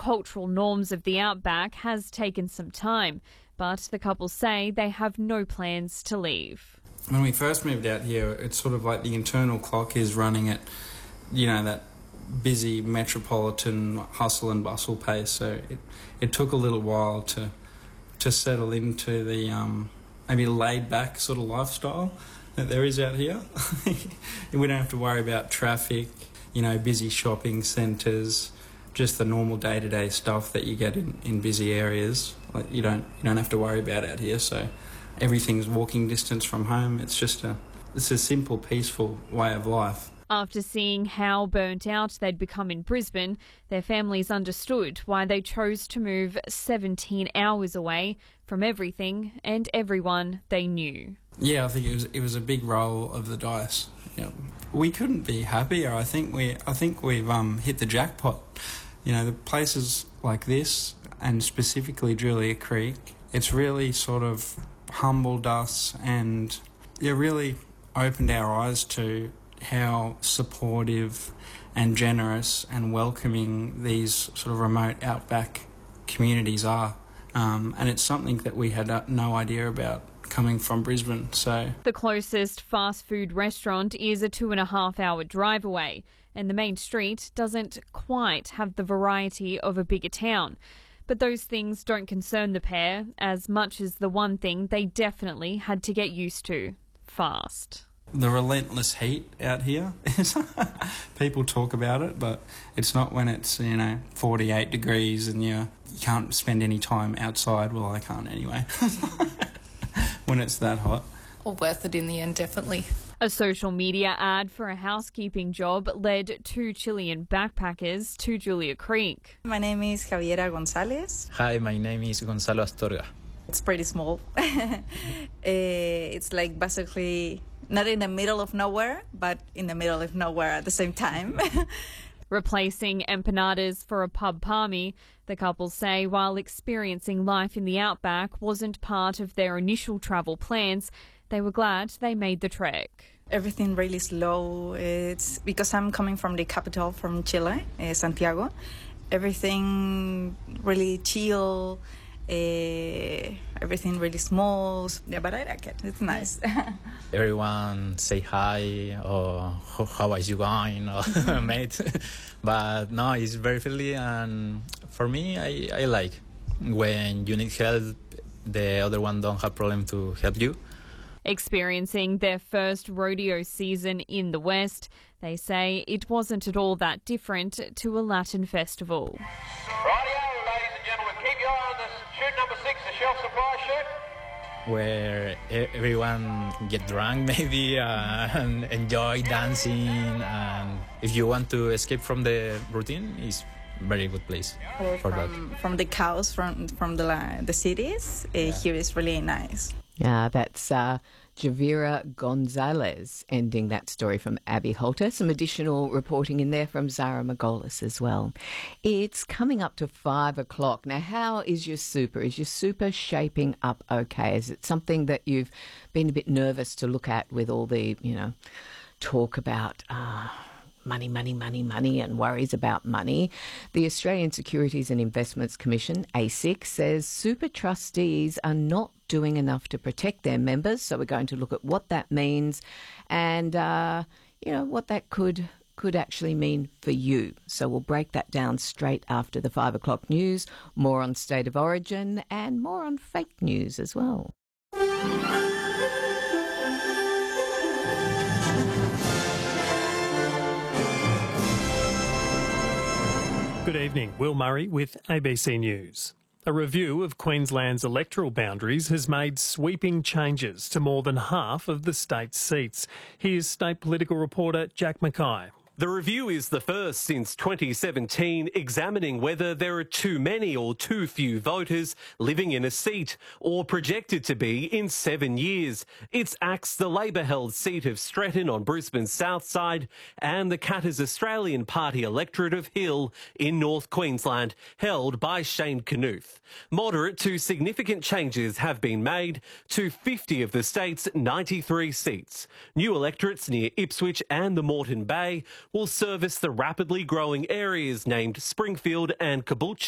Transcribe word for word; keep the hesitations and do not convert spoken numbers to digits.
cultural norms of the outback has taken some time, but the couple say they have no plans to leave. When we first moved out here, it's sort of like the internal clock is running at, you know, that busy metropolitan hustle and bustle pace. So it, it took a little while to to settle into the um, maybe laid back sort of lifestyle that there is out here. We don't have to worry about traffic, you know, busy shopping centres, just the normal day to day stuff that you get in, in busy areas. Like you don't you don't have to worry about out here. So everything's walking distance from home. It's just a it's a simple, peaceful way of life. After seeing how burnt out they'd become in Brisbane, their families understood why they chose to move seventeen hours away from everything and everyone they knew. Yeah, I think it was it was a big roll of the dice. Yeah. We couldn't be happier. I think we I think we've um, hit the jackpot. You know, the places like this, and specifically Julia Creek, it's really sort of humbled us and it really opened our eyes to how supportive and generous and welcoming these sort of remote outback communities are. Um, and it's something that we had no idea about coming from Brisbane. So the closest fast food restaurant is a two and a half hour drive away, and the main street doesn't quite have the variety of a bigger town. But those things don't concern the pair as much as the one thing they definitely had to get used to fast. The relentless heat out here. People talk about it, but it's not when it's, you know, forty-eight degrees and you you can't spend any time outside. Well, I can't anyway. When it's that hot. All worth it in the end, definitely. A social media ad for a housekeeping job led two Chilean backpackers to Julia Creek. My name is Javiera Gonzalez. Hi, my name is Gonzalo Astorga. It's pretty small. uh, it's like basically not in the middle of nowhere, but in the middle of nowhere at the same time. Replacing empanadas for a pub palmy, the couple say while experiencing life in the outback wasn't part of their initial travel plans, they were glad they made the trek. Everything really slow. It's because I'm coming from the capital, from Chile, uh, Santiago. Everything really chill. Uh, everything really small. Yeah, but I like it. It's nice. Everyone say hi or how are you going or mate. But no, it's very friendly, and for me, I, I like when you need help, the other one don't have problem to help you. Experiencing their first rodeo season in the West, they say it wasn't at all that different to a Latin festival. Rightio, ladies and gentlemen, keep your eye on this chute number six, the shelf supply chute. Where everyone get drunk maybe uh, and enjoy dancing, and if you want to escape from the routine, it's very good place or for from, that. From the cows from from the the cities, uh, yeah. Here is really nice. Yeah, that's uh, Javiera Gonzalez ending that story from Abby Holter. Some additional reporting in there from Zara Margolis as well. It's coming up to five o'clock. Now, how is your super? Is your super shaping up okay? Is it something that you've been a bit nervous to look at with all the, you know, talk about uh, money, money, money, money and worries about money? The Australian Securities and Investments Commission, A S I C, says super trustees are not doing enough to protect their members. So we're going to look at what that means and, uh, you know, what that could could actually mean for you. So we'll break that down straight after the five o'clock news, more on State of Origin and more on fake news as well. Good evening, Will Murray with A B C News. A review of Queensland's electoral boundaries has made sweeping changes to more than half of the state's seats. Here's state political reporter Jack Mackay. The review is the first since twenty seventeen, examining whether there are too many or too few voters living in a seat, or projected to be in seven years. It's axed the Labor-held seat of Stretton on Brisbane's south side and the Katter's Australian Party electorate of Hill in North Queensland, held by Shane Knuth. Moderate to significant changes have been made to fifty of the state's ninety-three seats. New electorates near Ipswich and the Moreton Bay will service the rapidly growing areas named Springfield and Caboolture.